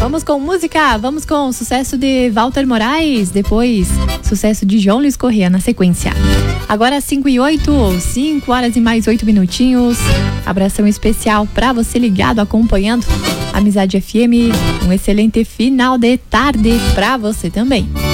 Vamos com música, vamos com o sucesso de Walter Moraes, depois sucesso de João Luiz Corrêa na sequência. Agora 5:08, 5 horas e mais 8 minutinhos. Abração especial pra você ligado, acompanhando Amizade FM. Um excelente final de tarde pra você também.